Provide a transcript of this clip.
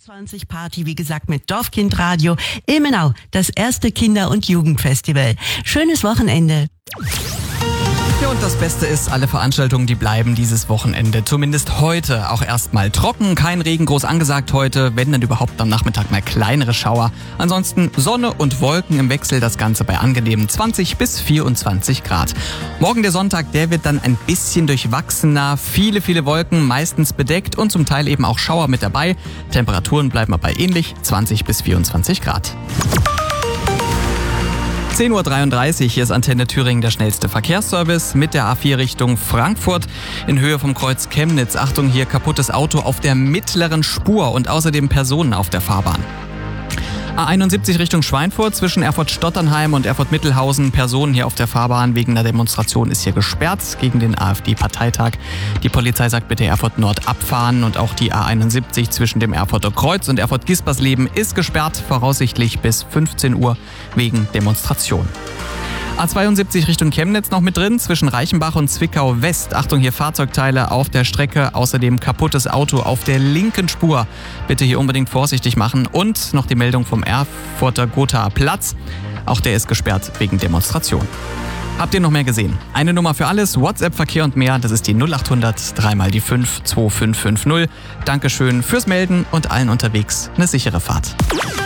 24 Party, wie gesagt, mit Dorfkindradio. Ilmenau, das erste Kinder- und Jugendfestival. Schönes Wochenende. Ja, und das Beste ist, alle Veranstaltungen, die bleiben dieses Wochenende. Zumindest heute auch erstmal trocken, kein Regen groß angesagt heute, wenn dann überhaupt am Nachmittag mal kleinere Schauer. Ansonsten Sonne und Wolken im Wechsel, das Ganze bei angenehmen 20 bis 24 Grad. Morgen der Sonntag, der wird dann ein bisschen durchwachsener, viele Wolken, meistens bedeckt und zum Teil eben auch Schauer mit dabei. Temperaturen bleiben aber ähnlich, 20 bis 24 Grad. 10.33 Uhr, hier ist Antenne Thüringen, der schnellste Verkehrsservice mit der A4 Richtung Frankfurt in Höhe vom Kreuz Chemnitz. Achtung, hier kaputtes Auto auf der mittleren Spur und außerdem Personen auf der Fahrbahn. A71 Richtung Schweinfurt zwischen Erfurt-Stotternheim und Erfurt-Mittelhausen. Personen hier auf der Fahrbahn wegen einer Demonstration ist hier gesperrt gegen den AfD-Parteitag. Die Polizei sagt bitte Erfurt Nord abfahren und auch die A71 zwischen dem Erfurter Kreuz und Erfurt-Gispersleben ist gesperrt, voraussichtlich bis 15 Uhr wegen Demonstration. A72 Richtung Chemnitz noch mit drin, zwischen Reichenbach und Zwickau West. Achtung, hier Fahrzeugteile auf der Strecke, außerdem kaputtes Auto auf der linken Spur. Bitte hier unbedingt vorsichtig machen. Und noch die Meldung vom Erfurter Gothaer Platz. Auch der ist gesperrt wegen Demonstration. Habt ihr noch mehr gesehen? Eine Nummer für alles, WhatsApp-Verkehr und mehr, das ist die 0800 3 mal die 5 2550. Dankeschön fürs Melden und allen unterwegs eine sichere Fahrt.